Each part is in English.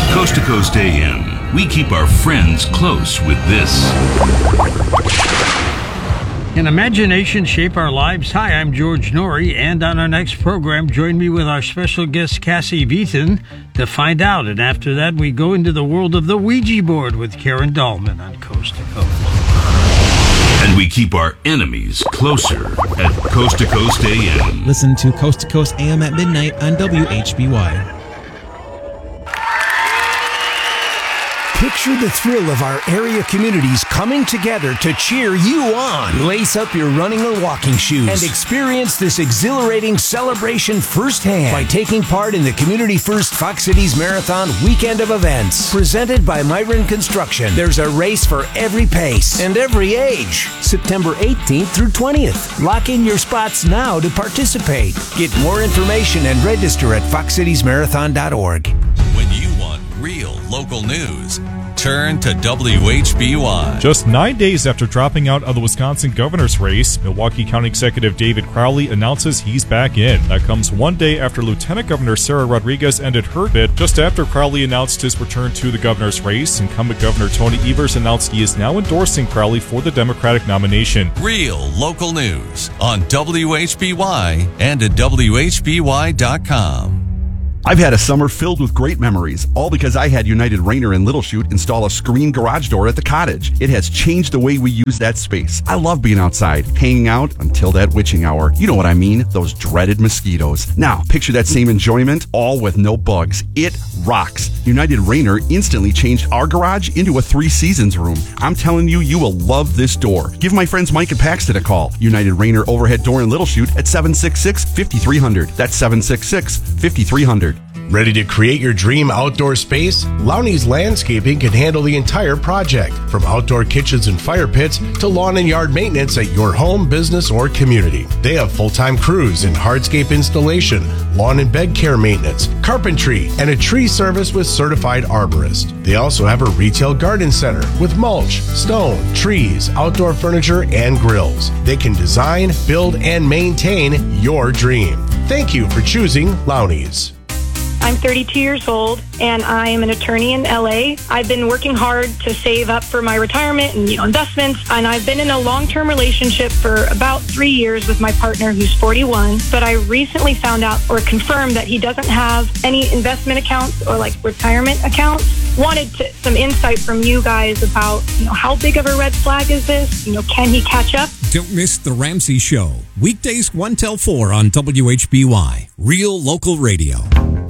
Coast to Coast AM, we keep our friends close with this. Can imagination shape our lives? Hi, I'm George Norrie, and on our next program, join me with our special guest, Cassie Beaton, to find out. And after that, we go into the world of the Ouija board with Karen Dahlman on Coast to Coast. And we keep our enemies closer at Coast to Coast AM. Listen to Coast AM at midnight on WHBY. Picture the thrill of our area communities coming together to cheer you on. Lace up your running or walking shoes and experience this exhilarating celebration firsthand by taking part in the Community First Fox Cities Marathon weekend of events. Presented by Myron Construction, there's a race for every pace and every age. September 18th through 20th. Lock in your spots now to participate. Get more information and register at foxcitiesmarathon.org. When you want real local news, turn to WHBY. Just 9 days after dropping out of the Wisconsin governor's race, Milwaukee County Executive David Crowley announces he's back in. That comes one day after Lieutenant Governor Sarah Rodriguez ended her bid. Just after Crowley announced his return to the governor's race, incumbent Governor Tony Evers announced he is now endorsing Crowley for the Democratic nomination. Real local news on WHBY and at WHBY.com. I've had a summer filled with great memories, all because I had United Rainer in Little Chute install a screen garage door at the cottage. It has changed the way we use that space. I love being outside, hanging out until that witching hour. You know what I mean, those dreaded mosquitoes. Now, picture that same enjoyment, all with no bugs. It rocks. United Rainer instantly changed our garage into a 3 Seasons room. I'm telling you, you will love this door. Give my friends Mike and Paxton a call. United Rainer overhead door in Little Chute at 766-5300. That's 766-5300. Ready to create your dream outdoor space? Lowney's Landscaping can handle the entire project, from outdoor kitchens and fire pits to lawn and yard maintenance at your home, business, or community. They have full-time crews in hardscape installation, lawn and bed care maintenance, carpentry, and a tree service with certified arborist. They also have a retail garden center with mulch, stone, trees, outdoor furniture, and grills. They can design, build, and maintain your dream. Thank you for choosing Lowney's. I'm 32 years old, and I am an attorney in LA. I've been working hard to save up for my retirement and investments, and I've been in a long-term relationship for about 3 years with my partner, who's 41. But I recently found out or confirmed that he doesn't have any investment accounts or retirement accounts. Wanted some insight from you guys about how big of a red flag is this? Can he catch up? Don't miss The Ramsey Show, weekdays 1 till 4 on WHBY, Real Local Radio.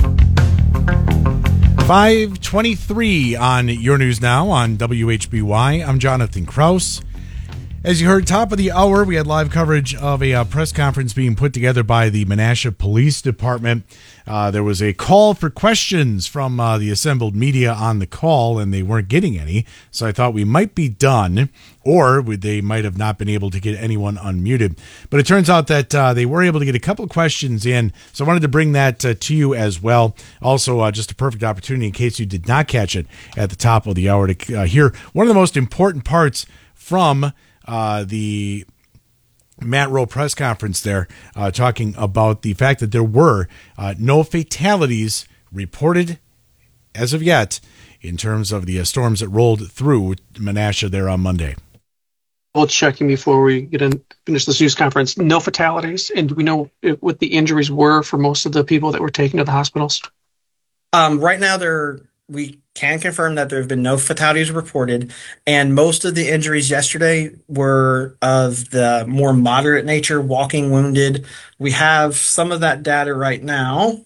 5:23 on Your News Now on WHBY. I'm Jonathan Kraus. As you heard, top of the hour, we had live coverage of a press conference being put together by the Menasha Police Department. There was a call for questions from the assembled media on the call, and they weren't getting any. So I thought we might be done, or they might have not been able to get anyone unmuted. But it turns out that they were able to get a couple of questions in, so I wanted to bring that to you as well. Also, just a perfect opportunity in case you did not catch it at the top of the hour to hear one of the most important parts from the Matt Rowe press conference there, talking about the fact that there were no fatalities reported as of yet in terms of the storms that rolled through Menasha there on Monday. Well, checking before we finish this news conference, no fatalities, and do we know what the injuries were for most of the people that were taken to the hospitals? Right now, we can confirm that there have been no fatalities reported, and most of the injuries yesterday were of the more moderate nature, walking wounded. We have some of that data right now.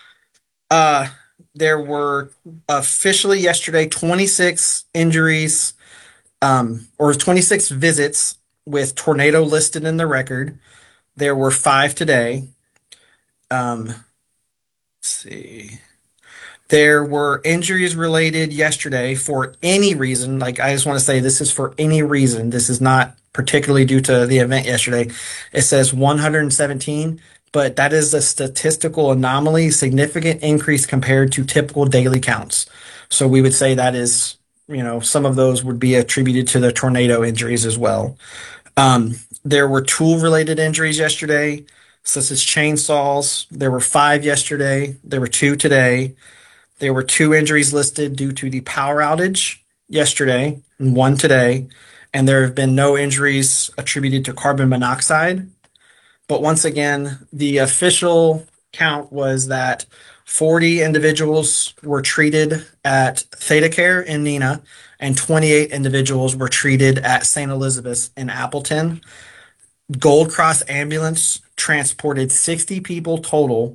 There were officially yesterday 26 injuries, or 26 visits with tornado listed in the record. There were 5 today. Let's see. There were injuries related yesterday for any reason. I just want to say this is for any reason. This is not particularly due to the event yesterday. It says 117, but that is a statistical anomaly, significant increase compared to typical daily counts. So we would say that is, some of those would be attributed to the tornado injuries as well. There were tool-related injuries yesterday, such as chainsaws. There were 5 yesterday. There were 2 today. There were 2 injuries listed due to the power outage yesterday and 1 today, and there have been no injuries attributed to carbon monoxide. But once again, the official count was that 40 individuals were treated at Theta Care in Neenah, and 28 individuals were treated at St. Elizabeth's in Appleton. Gold Cross Ambulance transported 60 people total,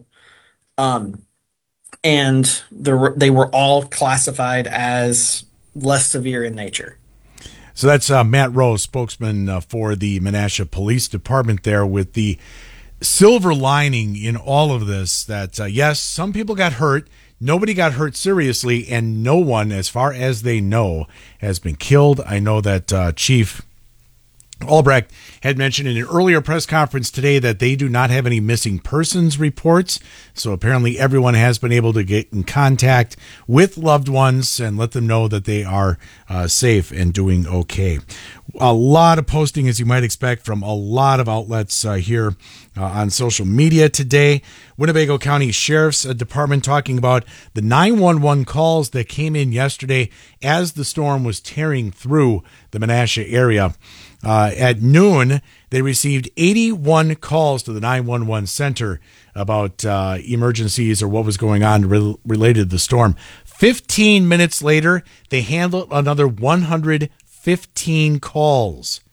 and they were all classified as less severe in nature. So that's Matt Rose, spokesman for the Menasha Police Department there, with the silver lining in all of this that, yes, some people got hurt. Nobody got hurt seriously, and no one, as far as they know, has been killed. I know that Chief Albrecht had mentioned in an earlier press conference today that they do not have any missing persons reports. So apparently everyone has been able to get in contact with loved ones and let them know that they are safe and doing okay. A lot of posting, as you might expect, from a lot of outlets here on social media today. Winnebago County Sheriff's Department talking about the 911 calls that came in yesterday as the storm was tearing through the Menasha area. At noon, they received 81 calls to the 911 center about emergencies or what was going on related to the storm. 15 minutes later, they handled another 115 calls.